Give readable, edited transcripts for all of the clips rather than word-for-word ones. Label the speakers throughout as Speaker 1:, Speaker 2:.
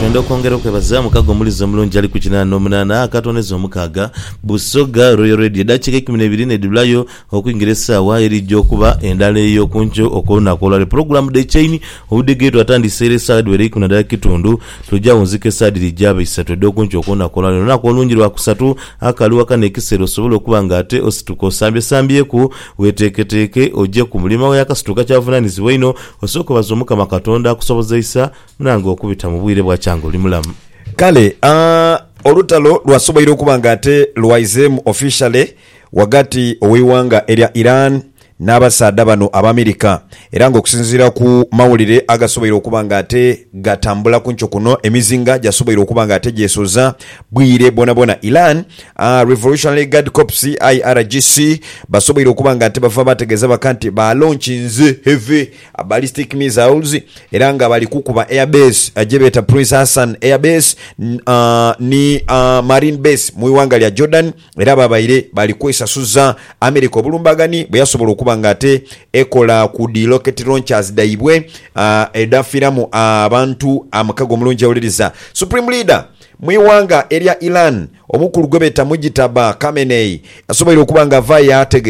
Speaker 1: twenda okwongera okwebaza mukago omulizo omulungi ali ku 8 akatoneza omukaaga Busoga Royal Radio dakiika 12 nedibulayo okuyingira essaawa erijja okuba endala ey'okunjo okunaku olwaleero programu de chain obudegeetu atandise essaawa dweri kuna ddala kitundu tujja wunzika essaadi lijja bisatu edda okunjo okunaku olwaleero olunaku olungi lwa kusatu akaliwa kane ekiseera osobola okuba nga ate osituka osambyeku weteeketeeke ojje ku mulima w'akasituka kyavunaanyizibwa ino osooka obaza Omukama Katonda akusobozesa munange okubita mu bwire bwa kyangu oli mulamu.
Speaker 2: Kale olutalo lwasoboire okuba nga ate lwaizemu officially wagati ow'eiwanga erya Iran n'abasaada bano Abamerika era ng'okusinziira ku mawulire agasoboire okuba nga ate gatambula ku nkyo kuno emizinga gyasoboire okuba nga ate gyesoza bwire bonabona Iran Revolutionary Guard Corps IRGC basoboire okuba nga ate bava bategeeza bakanti balaunchinze heavy ballistic missiles era nga bali kukuba airbase ajebeeta Prince Hassan airbase ni marine base mu iwanga lya Jordan era babaire bali kwesasuza America obulumbagani bwe yasobola okuba nga ate ekola ku rocket launchers daibwe edafiramu abantu amakago omulungi awuliriza Supreme Leader mwiwanga erya Iran omukulu gwebeta Mujitaba Khamenei asoboire okuba nga va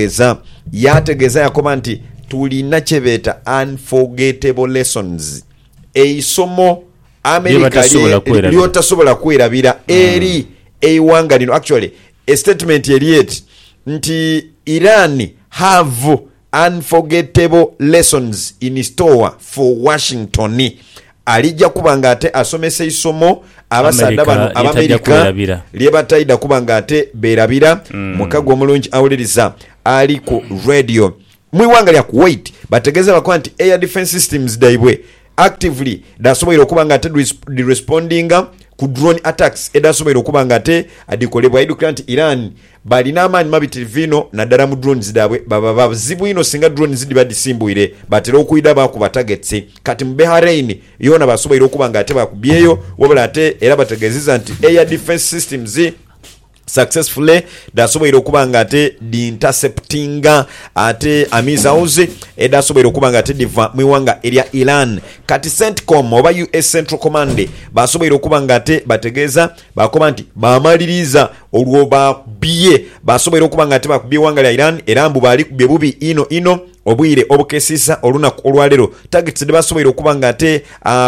Speaker 2: yategeeza yakoba nti tulina kyebeta unforgettable lessons eisomo America lyotasobola kwerabira eri eiwanga lino. Actually a statement yet nti Iran have unforgettable lessons in store for Washington. Alijja kubanga ate asomesa isomo abasaada bano Abamerika lyebataida kubanga ate berabira mukago omulungi awuliriza ali ku radio mwiwanga lya Kuwait bategeza bakwanti air defense systems daibwe actively dasoboire okubanga ate responding ku drone attacks edasoboire okubanga ate adikolebwa eduklant Iran balina amaanyi mabitiriviino naddala mu drones dabwe baba zibwino singa drones zidi badisimbuire batera okuyida bakuba targets kati mu Bahrain yona basoboire okubanga ate bakubyeyo wabula ate era bategeziza nti air defense systems successfully dasoboire okubanga ate di intercepting ate missiles edasoboire okubanga ate diva mwiwanga erya Iran. Kati CENTCOM oba US Central Command basoboire okubanga ate bategeeza bakoba nti bamaliriza olwo babye basoboire okubanga ate bakubye wanga lya Iran era mbu bali kubye bubi ino obwire obukesisa olunaku olwalero targets de basoboire okubanga ate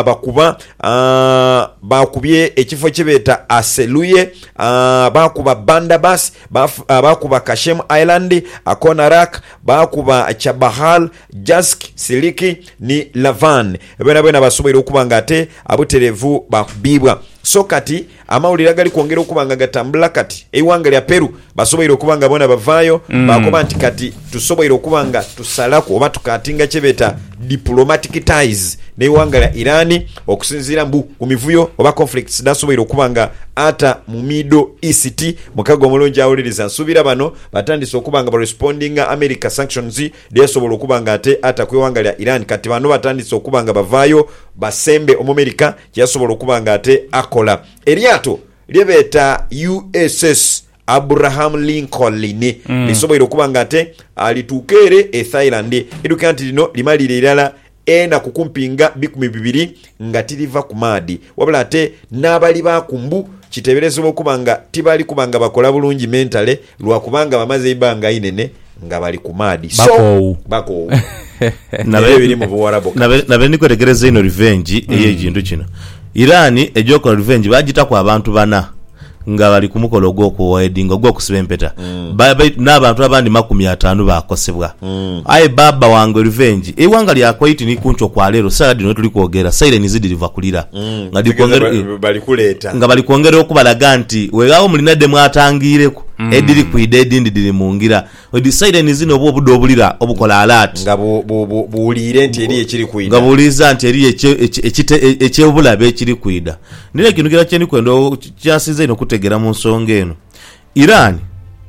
Speaker 2: bakubye ekifo kyebeta Aseluye bakuba Bandabas bakuba Kashem Island Akonarak bakuba Chabahal Jask Siliki ni Lavan bena basoboire okubanga ate abuterevu bakubibwa. So kati amawulire gali kwongera okubanga gatambula kati eiwanga lya Peru basoboire okubanga bona bavaayo bakoba nti kati tusoboire okubanga tusalako oba tukatinga kyebeta diplomatic ties neiwanga lya Irani okusinzira mbu ku mivuyo oba conflicts dasoboire okubanga ata mu Middle East mukago omulungi awuliriza nsubira bano batandise okubanga ba responding America sanctions lyesobola okubanga ate ata kwiwanga lya Iran kati bano batandise okubanga bavaayo basembe omumerika kyasobola okubanga ate akola eryato lyebeta USS Abraham Lincoln lisoboire okubanga ate alituukere Thailand edukanti lino limalire irala ena kukumpinga 12 nga tiriva ku maadi wabula ate n'abali bakumbu kiteberezebwa okubanga tibali kubanga bakola bulungi mentale lwakubanga bamaze ibanga inene nga bali ku maadi bako
Speaker 1: nabe biri mu Buwarabu nabe nikwetegereza ino revenge ey'ekintu kino Iran ejokola revenge bagita ku abantu bana nga bali kumukolo gw'okuwedinga gw'okusiba empeta n'abantu abandi 50 bakosebwa aye baba wange revenge iwanga lya Kuwait ni kuncho kwa lero sadi no tuli kwogera silence zidiriva kulira nga dikwongera
Speaker 2: bali kuleta
Speaker 1: nga bali kwongera okubalaga nti wegawo mulinadde mwatangireko ediri kuide edindi diri mungira odi silence zino obudo obulira obukola alert
Speaker 2: nga buulire nti eri ekiri kuida
Speaker 1: nga buuliza nti eri ekyebulabe ekiri kuida nile kintu kira kyeni kwendo kyasize ino kutegera mu nsonga eno Iran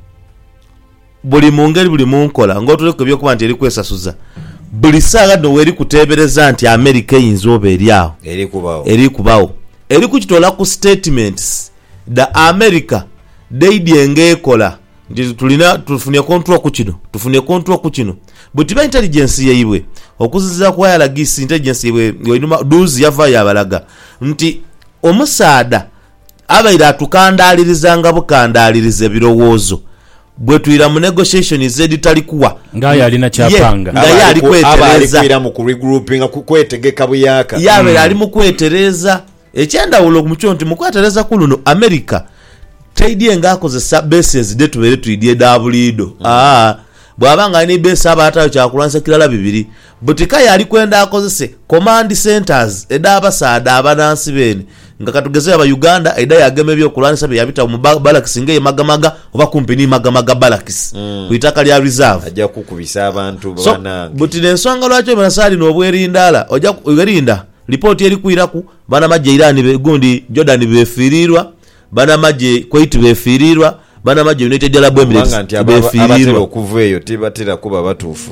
Speaker 1: buli mungeri buli munkola ngotuleko byokuba nti eri kwesasuza buli saaga no weri kutebereza nti America yinzo oba eriawo eri kubawo eri kukitola ku statements da America deidye ekola nti tufunye control ku kino buti ba intelligence yeibwe okuziza kwa yalagisi intelligence yeibwe yoinuma duzi yava yabalaga nti omusaada abaire atukandaliriza nga bukandaliriza ebirowoozo bwe tuyira mu negotiations editalikuwa
Speaker 3: ngaye alina kyapanga
Speaker 1: ngaye ali kwetereza
Speaker 2: mu regrouping kwetegeka buyaka
Speaker 1: yabe ali mu kwetereza ekyendawulo mu kyo nti mu kwetereza ku luno America teidye ng'akozesa bases de tubeere tuyidye dabulido bw'abanga alina base aba atayo kyakulwanisa kirala bibiri butika yali kwenda akozese command centers ed'abasaada abanansi beene nga katugeze aba Uganda eda yagema ebyokulwanisa bye yabita mu balakisi ng'e Magamaga oba kumpi ni Magamaga balakisi ku itaka lya reserve
Speaker 2: ajja kukubisa abantu
Speaker 1: bana buti n'ensonga lwaki banasaali n'obwerindaala ojja werinda report eri kuiraku bana majje Iran begundi Jordan befirirwa bana majje Kuwait befirirwa bana majje United Arab Emirates befirirwa
Speaker 2: okuveeyo tibatera kuba batuufu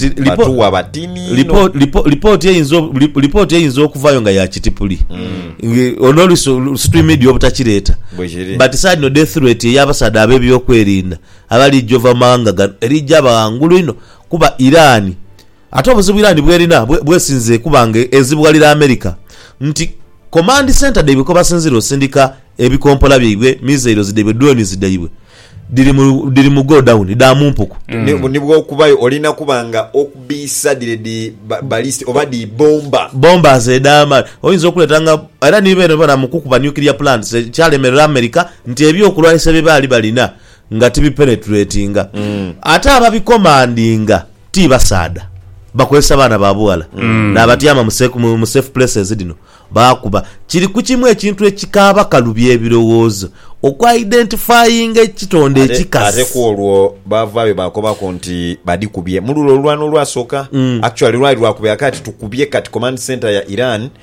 Speaker 1: report eyinza okuvayo nga ya kitipuli onoli stream media obutakireta but side no death rate ey'abasaada ab'ebyokwerinda abali jova manga erijja bangulu ino kuba Iran ate obuzibu Iran bwerina bwesinze kubanga ezibwalira America nti command center de biko basinziro sindika ebikompola byibwe missiles de drones daibwe diri mu go down da mumpuku
Speaker 2: nibwo okubayo olina kubanga okubisa di balist oba di
Speaker 1: bomba zedama oyinza okuletanga era nibere bana mukukuba nuclear plants kyalemerera America nti ebyo okulwanisa bibali balina nga tibipenetratinga ate ababikomandinga tibasaada bakozesa bana babuwala n'abatyama mu safe places dino bakuba kiri ku kimu ekintu ekikaba kalubye ebirowoozo okwa-identifying ekitonde ekikasi
Speaker 2: ate ku olwo bavaayo bakobako nti badikubye mululo olwano olwasooka actually lwali lwakubye kati tukubye kati command center ya Iran